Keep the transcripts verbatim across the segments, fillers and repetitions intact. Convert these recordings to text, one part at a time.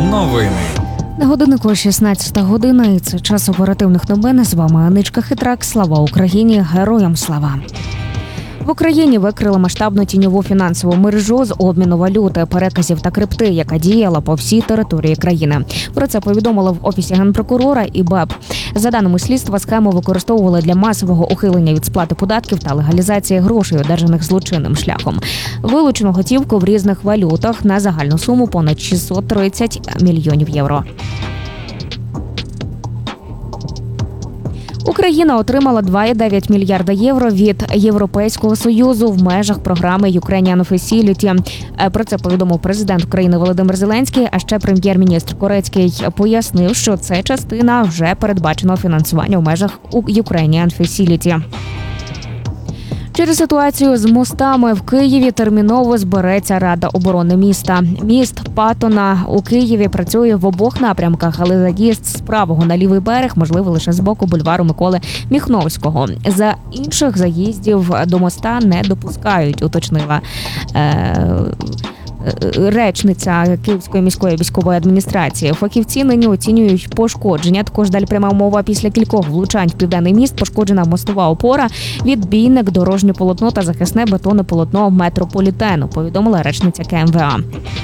Новини. На годиннику шістнадцята година, і це час оперативних новин. З вами Аничка Хитрак. Слава Україні! Героям слава! В Україні викрили масштабну тіньову фінансову мережу з обміну валюти, переказів та крипти, яка діяла по всій території країни. Про це повідомили в Офісі Генпрокурора і БЕП. За даними слідства, схему використовували для масового ухилення від сплати податків та легалізації грошей, одержаних злочинним шляхом. Вилучено готівку в різних валютах на загальну суму понад шістсот тридцять мільйонів євро. Україна отримала два цілих дев'ять десятих мільярда євро від Європейського Союзу в межах програми Ukrainian Facility. Про це повідомив президент України Володимир Зеленський, а ще прем'єр-міністр Корецький пояснив, що це частина вже передбаченого фінансування в межах Ukrainian Facility. Через ситуацію з мостами в Києві терміново збереться Рада оборони міста. Міст Патона у Києві працює в обох напрямках, але заїзд з правого на лівий берег можливий лише з боку бульвару Миколи Міхновського. За інших заїздів до моста не допускають, уточнила е- речниця Київської міської військової адміністрації. Фахівці нині оцінюють пошкодження. Також далі пряма мова: після кількох влучань в південний міст пошкоджена мостова опора, відбійник, дорожнє полотно та захисне бетонне полотно метрополітену, повідомила речниця Ка Ем Ве А.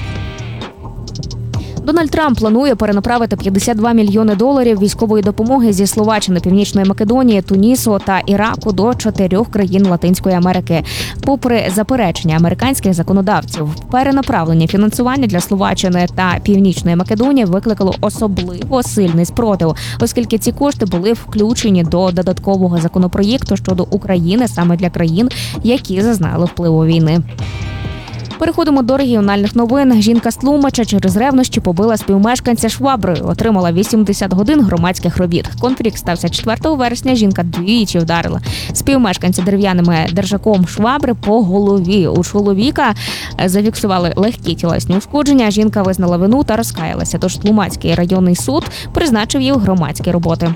Дональд Трамп планує перенаправити п'ятдесят два мільйони доларів військової допомоги зі Словаччини, Північної Македонії, Тунісу та Іраку до чотирьох країн Латинської Америки. Попри заперечення американських законодавців, перенаправлення фінансування для Словаччини та Північної Македонії викликало особливо сильний спротив, оскільки ці кошти були включені до додаткового законопроєкту щодо України саме для країн, які зазнали впливу війни. Переходимо до регіональних новин. Жінка з Тлумача через ревнощі побила співмешканця шваброю, отримала вісімдесят годин громадських робіт. Конфлікт стався четвертого вересня. Жінка двічі вдарила співмешканця дерев'яним держаком швабри по голові. У чоловіка зафіксували легкі тілесні ушкодження. Жінка визнала вину та розкаялася. Тож Тлумацький районний суд призначив їй громадські роботи.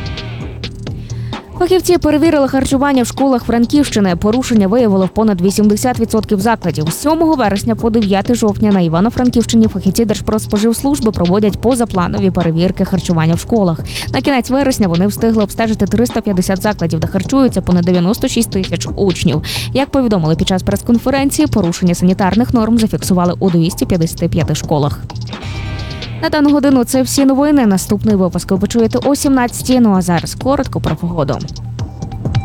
Фахівці перевірили харчування в школах Франківщини. Порушення виявили в понад вісімдесят відсотків закладів. З сьомого вересня по дев'яте жовтня на Івано-Франківщині фахівці Держпродспоживслужби проводять позапланові перевірки харчування в школах. На кінець вересня вони встигли обстежити триста п'ятдесят закладів, де харчуються понад дев'яносто шість тисяч учнів. Як повідомили під час прес-конференції, порушення санітарних норм зафіксували у двісті п'ятдесят п'яти школах. На дану годину це всі новини. Наступний випуск ви почуєте о сімнадцятій. Ну а зараз коротко про погоду.